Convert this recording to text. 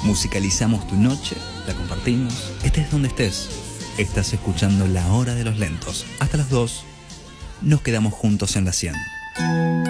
Musicalizamos tu noche, la compartimos, estés donde estés. Estás escuchando La Hora de los Lentos. Hasta las 2, nos quedamos juntos en la 100.